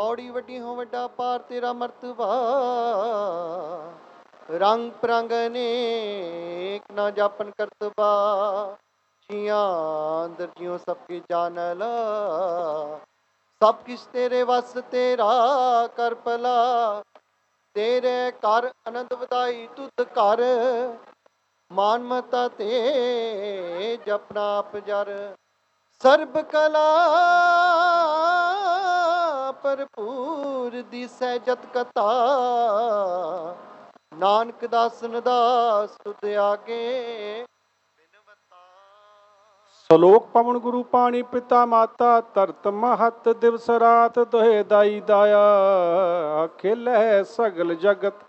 ਔੜੀ ਵੱਡੀ ਹੋ ਵੱਡਾ ਪਾਰ ਤੇਰਾ ਮਰਤਬਾ। ਰੰਗ ਪ੍ਰੰਗ ਅਨੇਕ ਨਾ ਜਾਪਨ ਕਰਤਬਾ। ਛੀਆਂ ਅੰਦਰ ਜਿਉ ਸਭ ਕੀ ਜਾਣਲ। ਸਭ ਕਿਛ ਤੇਰੇ ਵਸ ਤੇਰਾ ਕਰ ਭਲਾ। ਤੇਰੇ ਘਰ ਆਨੰਦ ਵਧਾਈ ਤੁਧ ਘਰ। ਮਾਨ ਮਤਾ ਤੇ ਜਪਨਾ ਆਪ ਜਰ। ਸਰਬ ਕਲਾ ਭਰਪੂਰ ਦਿਸੈ ਜਤ ਕਥਾ। ਨਾਨਕ ਦਾਸਨ ਦਾਸ ਤੁਧ ਆਗੇ ਬਿਨਵਤਾ। ਸ਼ਲੋਕ ਪਵਨ ਗੁਰੂ ਪਾਣੀ ਪਿਤਾ ਮਾਤਾ ਧਰਤ ਮਹਤ ਦਿਵਸ ਰਾਤ ਦੁਹੇ ਦਾਈ ਦਾਇਆ। ਖੇਲੈ ਸਗਲ ਜਗਤ